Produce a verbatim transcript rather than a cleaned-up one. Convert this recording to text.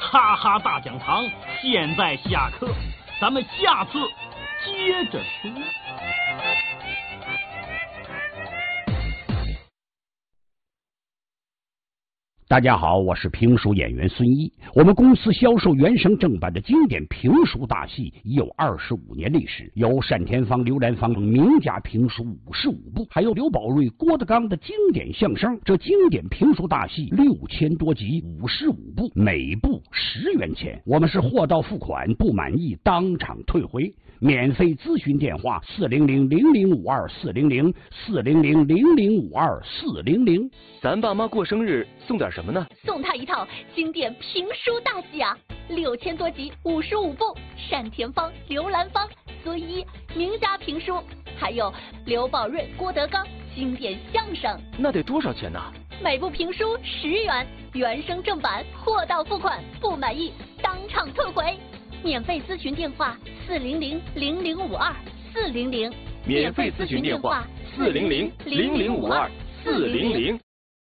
哈哈大讲堂现在下课，咱们下次接着说。 大家好，我是评书演员孙一。我们公司销售原声正版的经典评书大戏已有二十五年历史，有单田芳、刘兰芳名家评书五十五部，还有刘宝瑞、郭德纲的经典相声。这经典评书大戏六千多集，五十五部，每部十元钱。我们是货到付款，不满意当场退回。免费咨询电话：四零零零零五二四零零四零零零零五二四零零。 咱爸妈过生日送点什么呢？ 送他一套经典评书大戏啊，六千多集，五十五部，单田芳、刘兰芳、孙一名家评书，还有刘宝瑞、郭德纲经典相声。 那得多少钱呢？ 每部评书十元，原声正版，货到付款，不满意当场退回。免费咨询电话：四零零零零五二四零零。 免费咨询电话：四零零零零五二四零零。